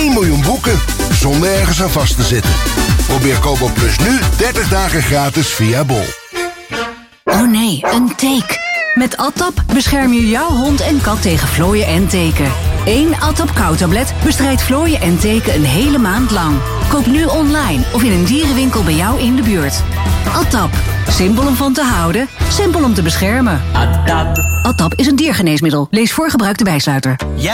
1 miljoen boeken, zonder ergens aan vast te zitten. Probeer Kobo Plus nu 30 dagen gratis via Bol. Oh nee, een teek. Met Atap bescherm je jouw hond en kat tegen vlooien en teken. 1 Atap Kou-tablet bestrijdt vlooien en teken een hele maand lang. Koop nu online of in een dierenwinkel bij jou in de buurt. Atap. Simpel om van te houden, simpel om te beschermen. Atap is een diergeneesmiddel. Lees voor gebruik de bijsluiter.